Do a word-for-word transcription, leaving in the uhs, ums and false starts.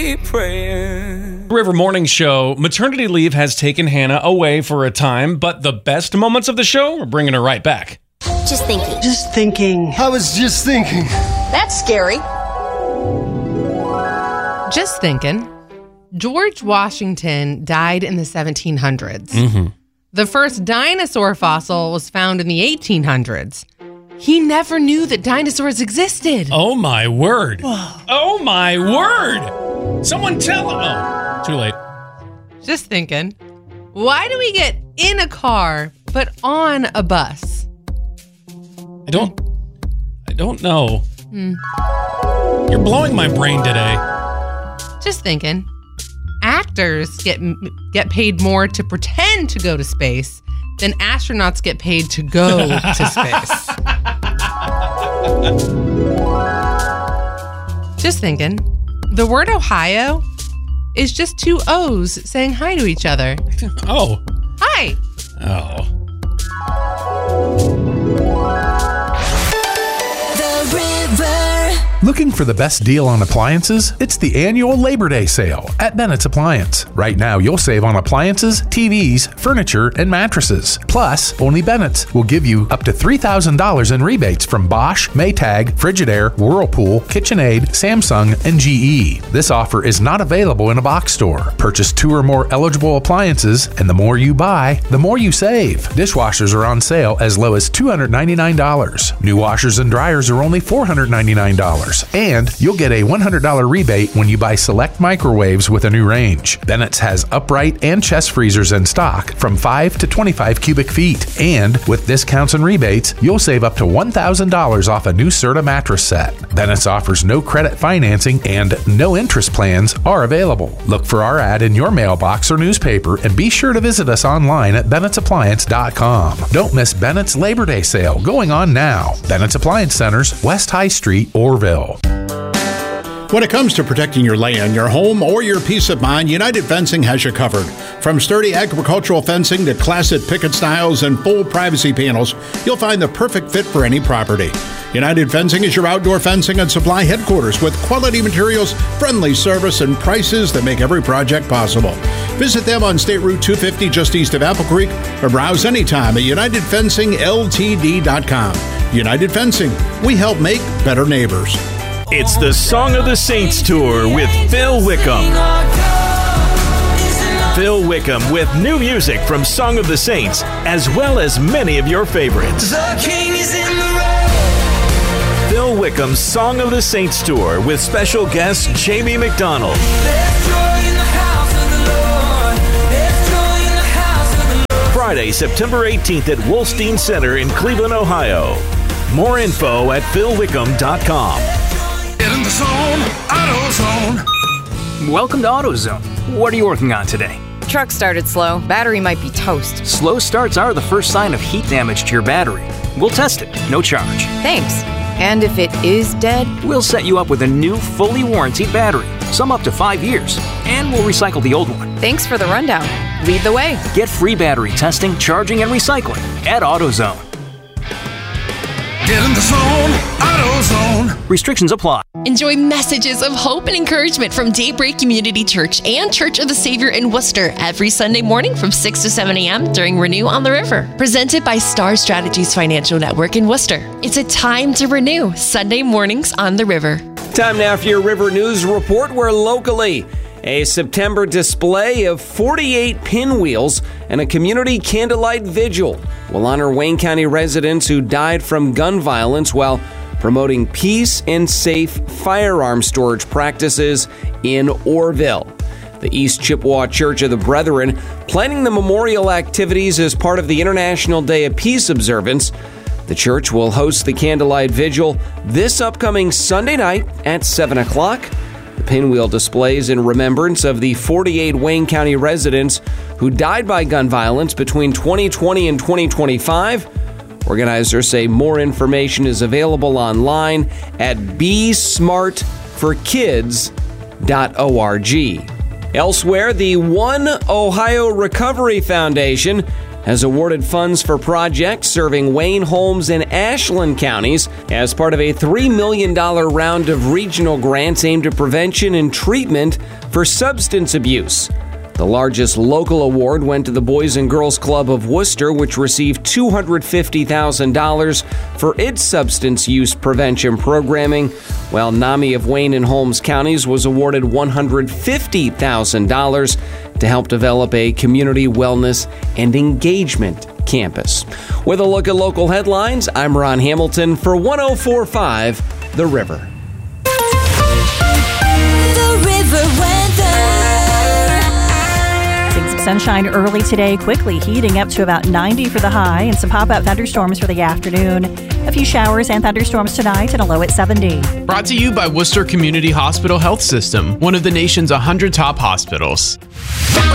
keep praying. River Morning Show. Maternity leave has taken Hannah away for a time, but the best moments of the show are bringing her right back. Just thinking. Just thinking. I was just thinking. That's scary. Just thinking. George Washington died in the seventeen hundreds. Mm-hmm. The first dinosaur fossil was found in the eighteen hundreds. He never knew that dinosaurs existed. Oh, my word. Oh, my word. Someone tell him. Oh, too late. Just thinking. Why do we get in a car but on a bus? I don't, I don't know. Hmm. You're blowing my brain today. Just thinking. Actors get get paid more to pretend to go to space than astronauts get paid to go to space. Just thinking. The word Ohio is just two O's saying hi to each other. Oh. Hi. Oh. The River. Looking for the best deal on appliances? It's the annual Labor Day sale at Bennett's Appliance. Right now, you'll save on appliances, T Vs, furniture, and mattresses. Plus, only Bennett's will give you up to three thousand dollars in rebates from Bosch, Maytag, Frigidaire, Whirlpool, KitchenAid, Samsung, and G E. This offer is not available in a box store. Purchase two or more eligible appliances, and the more you buy, the more you save. Dishwashers are on sale as low as two hundred ninety-nine dollars. New washers and dryers are only four hundred ninety-nine dollars. And you'll get a one hundred dollars rebate when you buy select microwaves with a new range. Bennett's has upright and chest freezers in stock from five to twenty-five cubic feet. And with discounts and rebates, you'll save up to one thousand dollars off a new Serta mattress set. Bennett's offers no credit financing and no interest plans are available. Look for our ad in your mailbox or newspaper and be sure to visit us online at Bennett's Appliance dot com. Don't miss Bennett's Labor Day sale going on now. Bennett's Appliance Centers, West High Street, Orville. When it comes to protecting your land, your home, or your peace of mind, United Fencing has you covered. From sturdy agricultural fencing to classic picket styles and full privacy panels, you'll find the perfect fit for any property. United Fencing is your outdoor fencing and supply headquarters with quality materials, friendly service, and prices that make every project possible. Visit them on State Route two fifty just east of Apple Creek or browse anytime at United Fencing L T D dot com. United Fencing, we help make better neighbors. It's the Song of the Saints Tour with Phil Wickham. Phil Wickham with new music from Song of the Saints, as well as many of your favorites. The king is in the road. Phil Wickham's Song of the Saints Tour with special guest Jamie McDonald. There's joy in the house of the Lord. There's joy in the house of the Lord. Friday, September eighteenth at Wolstein Center in Cleveland, Ohio. More info at phil wickham dot com. Get in the zone, AutoZone. Welcome to AutoZone. What are you working on today? Truck started slow. Battery might be toast. Slow starts are the first sign of heat damage to your battery. We'll test it, no charge. Thanks. And if it is dead? We'll set you up with a new, fully warranted battery, some up to five years, and we'll recycle the old one. Thanks for the rundown. Lead the way. Get free battery testing, charging, and recycling at AutoZone. Get in the zone, AutoZone. Restrictions apply. Enjoy messages of hope and encouragement from Daybreak Community Church and Church of the Savior in Worcester every Sunday morning from six to seven a.m. during Renew on the River. Presented by Star Strategies Financial Network in Worcester. It's a time to renew. Sunday mornings on the River. Time now for your River News Report, where locally, a September display of forty-eight pinwheels and a community candlelight vigil will honor Wayne County residents who died from gun violence while promoting peace and safe firearm storage practices in Orville. The East Chippewa Church of the Brethren planning the memorial activities as part of the International Day of Peace observance. The church will host the candlelight vigil this upcoming Sunday night at seven o'clock. The pinwheel displays in remembrance of the forty-eight Wayne County residents who died by gun violence between twenty twenty and twenty twenty-five. Organizers say more information is available online at be smart for kids dot org. Elsewhere, the One Ohio Recovery Foundation has awarded funds for projects serving Wayne, Holmes, and Ashland counties as part of a three million dollars round of regional grants aimed at prevention and treatment for substance abuse. The largest local award went to the Boys and Girls Club of Worcester, which received two hundred fifty thousand dollars for its substance use prevention programming, while NAMI of Wayne and Holmes counties was awarded one hundred fifty thousand dollars to help develop a community wellness and engagement campus. With a look at local headlines, I'm Ron Hamilton for one oh four point five The River. The River weather. Some sunshine early today, quickly heating up to about ninety for the high, and some pop-up thunderstorms for the afternoon. A few showers and thunderstorms tonight and a low at seventy. Brought to you by Worcester Community Hospital Health System, one of the nation's one hundred top hospitals.